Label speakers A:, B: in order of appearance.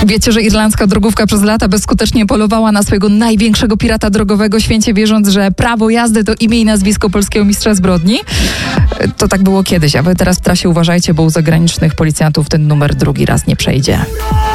A: Wiecie, że irlandzka drogówka przez lata bezskutecznie polowała na swojego największego pirata drogowego, święcie wierząc, że prawo jazdy to imię i nazwisko polskiego mistrza zbrodni? To tak było kiedyś, a wy teraz w trasie uważajcie, bo u zagranicznych policjantów ten numer drugi raz nie przejdzie.